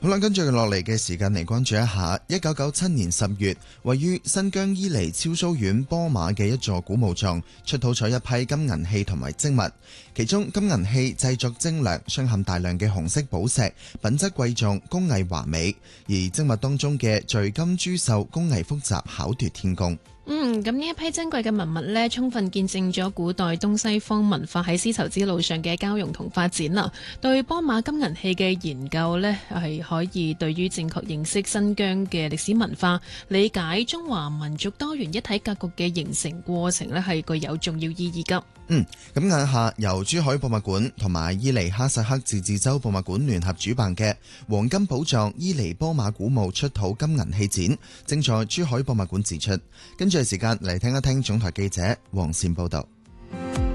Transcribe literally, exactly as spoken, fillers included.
好啦，跟住落嚟嘅時間嚟關注一下，一九九七年十月，位於新疆伊犁昭蘇縣波馬嘅一座古墓葬出土咗一批金銀器同埋精物，其中金銀器製作精良，鑲嵌大量嘅紅色寶石，品質貴重，工藝華美；而精物當中嘅聚金珠繡工藝複雜，巧奪天工。 嗯，咁呢一批珍貴嘅文物呢，充分見證咗古代東西方文化喺絲綢之路上嘅交融同發展啦。對波馬金銀器嘅研究呢，係可以對於正確認識新疆嘅歷史文化、理解中華民族多元一體格局嘅形成過程呢，係具有重要意義㗎。 嗯，咁眼下由珠海博物館同埋伊犁哈薩克自治州博物館聯合主辦嘅黃金寶藏伊犁波馬古墓出土金銀器展，正在珠海博物館展出。跟住嘅時間嚟聽一聽總台記者黃善報道。